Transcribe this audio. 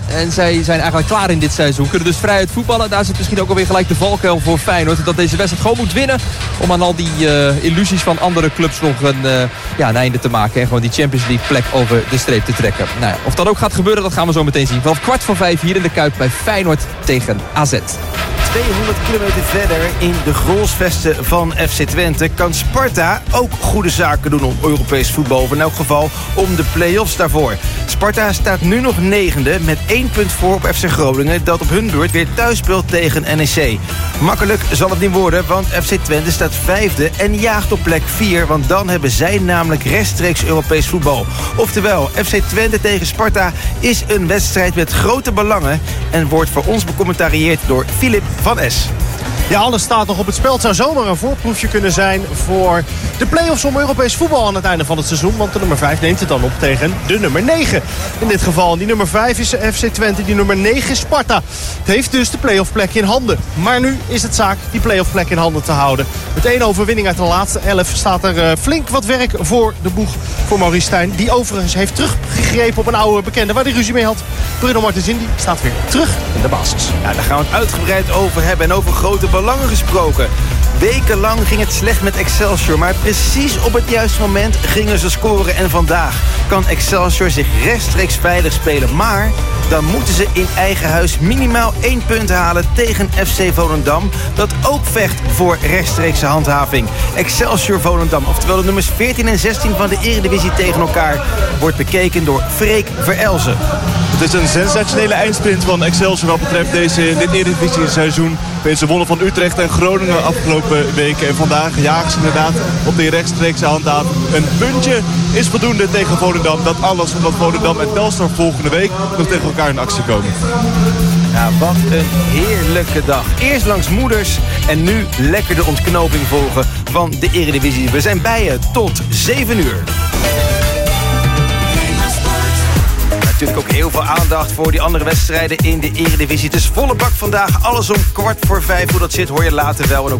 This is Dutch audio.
En zij zijn eigenlijk klaar in dit seizoen. Kunnen dus vrij uit voetballen. Daar zit misschien ook alweer gelijk de valkuil voor Feyenoord. Dat deze wedstrijd gewoon moet winnen. Om aan al die illusies van andere clubs nog een einde te maken. En gewoon die Champions League plek over de streep te trekken. Nou ja, of dat ook gaat gebeuren, dat gaan we zo meteen zien. Vanaf 4:15 hier in de Kuip bij Feyenoord tegen AZ. 200 kilometer verder in de grolsvesten van FC Twente kan Sparta ook goede zaken doen om Europees voetbal. Of in elk geval om de play-offs daarvoor. Sparta staat nu nog 9e met 1 punt voor op FC Groningen, dat op hun beurt weer thuis speelt tegen NEC. Makkelijk zal het niet worden, want FC Twente staat 5e en jaagt op plek 4, want dan hebben zij namelijk rechtstreeks Europees voetbal. Oftewel, FC Twente tegen Sparta is een wedstrijd met grote belangen en wordt voor ons becommentarieerd door Filip van Es. Ja, alles staat nog op het spel. Het zou zomaar een voorproefje kunnen zijn voor de play-offs om Europees voetbal aan het einde van het seizoen. Want de nummer 5 neemt het dan op tegen de nummer 9. In dit geval, die nummer 5 is FC Twente, die nummer 9 is Sparta. Het heeft dus de play-off plek in handen. Maar nu is het zaak die play-off plek in handen te houden. Met 1 overwinning uit de laatste 11 staat er flink wat werk voor de boeg voor Maurice Stijn. Die overigens heeft teruggegrepen op een oude bekende waar hij ruzie mee had. Bruno Martens Indy staat weer terug in de basis. Ja, daar gaan we het uitgebreid over hebben en over grote belangen gesproken. Wekenlang ging het slecht met Excelsior, maar precies op het juiste moment gingen ze scoren. En vandaag kan Excelsior zich rechtstreeks veilig spelen. Maar dan moeten ze in eigen huis minimaal 1 punt halen tegen FC Volendam, dat ook vecht voor rechtstreekse handhaving. Excelsior Volendam, oftewel de nummers 14 en 16 van de Eredivisie tegen elkaar, wordt bekeken door Freek Verelzen. Het is een sensationele eindsprint van Excelsior wat betreft dit Eredivisie seizoen. Ze wonnen van Utrecht en Groningen afgelopen weken. En vandaag jagen ze inderdaad op die rechtstreekse handhaving. Een puntje is voldoende tegen Volendam. Dat alles omdat Volendam en Telstar volgende week nog tegen elkaar in actie komen. Ja, wat een heerlijke dag. Eerst langs moeders en nu lekker de ontknoping volgen van de Eredivisie. We zijn bij je tot 7 uur. Natuurlijk ook heel veel aandacht voor die andere wedstrijden in de Eredivisie. Het is volle bak vandaag. Alles om 4:15. Hoe dat zit hoor je later wel. En ook